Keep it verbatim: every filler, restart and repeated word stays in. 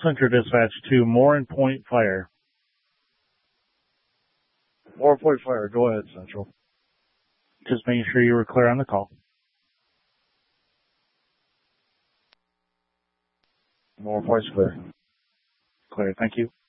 Central Dispatch to Mooring Point Fire. Mooring Point Fire, go ahead, Central. Just making sure you were clear on the call. Mooring Point's clear. Clear, thank you.